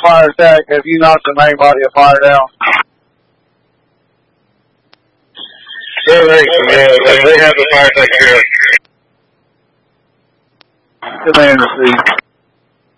fire attack. Have you knocked the main body of fire down? Yeah, they have the fire attack here. Command received.